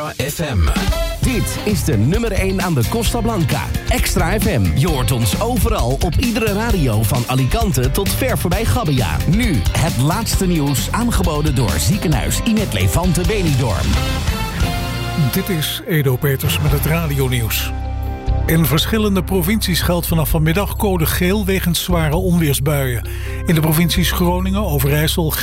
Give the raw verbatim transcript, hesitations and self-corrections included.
Extra F M. Dit is de nummer één aan de Costa Blanca. Extra F M. Je hoort ons overal op iedere radio van Alicante tot ver voorbij Gabbia. Nu het laatste nieuws aangeboden door ziekenhuis Inet Levante Benidorm. Dit is Edo Peters met het radionieuws. In verschillende provincies geldt vanaf vanmiddag code geel wegens zware onweersbuien. In de provincies Groningen, Overijssel,